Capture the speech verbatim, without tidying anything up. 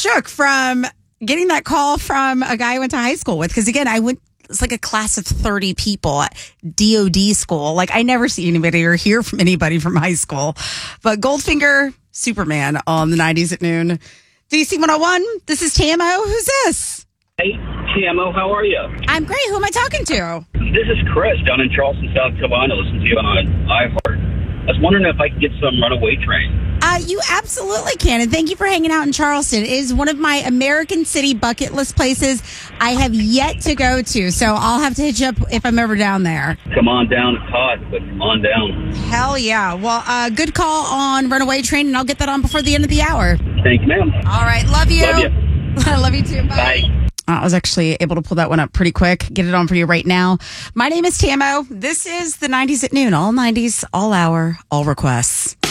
shook from getting that call from a guy I went to high school with. Because again, I went, it's like a class of thirty people at D O D school. Like I never see anybody or hear from anybody from high school. But Goldfinger, Superman on the nineties at noon. D C one oh one, this is Tamo. Who's this? Hey, Tamo, how are you? I'm great. Who am I talking to? This is Chris down in Charleston, South Carolina. Listen to you on iHeart. I was wondering if I could get some Runaway Train. Uh, you absolutely can. And thank you for hanging out in Charleston. It is one of my American City bucket list places I have yet to go to. So I'll have to hit you up if I'm ever down there. Come on down. It's hot, but come on down. Hell yeah. Well, uh, good call on Runaway Train, and I'll get that on before the end of the hour. Thank you, ma'am. All right. Love you. Love you. I love you too. Bye. Bye. I was actually able to pull that one up pretty quick. Get it on for you right now. My name is Tamo. This is the nineties at noon. All nineties, all hour, all requests.